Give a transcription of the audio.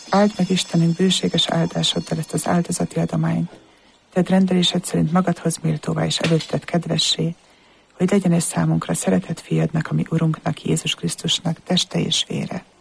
Áld meg Istenünk bőséges áldásoddal ezt az áldozati adományt. Tedd rendelésed szerint magadhoz méltóvá és előtted kedvessé, hogy legyen ez számunkra szeretett fiadnak, ami Urunknak, Jézus Krisztusnak teste és vére.